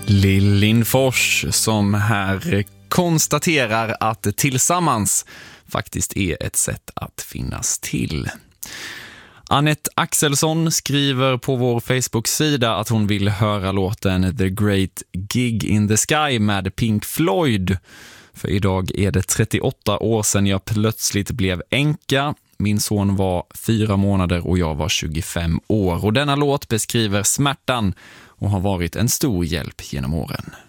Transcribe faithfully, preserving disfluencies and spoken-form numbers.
Lill Lindfors som här konstaterar att tillsammans faktiskt är ett sätt att finnas till. Annette Axelsson skriver på vår Facebook-sida att hon vill höra låten The Great Gig in the Sky med Pink Floyd. För idag är det trettioåtta år sedan jag plötsligt blev änka. Min son var fyra månader och jag var tjugofem år. Och denna låt beskriver smärtan och har varit en stor hjälp genom åren.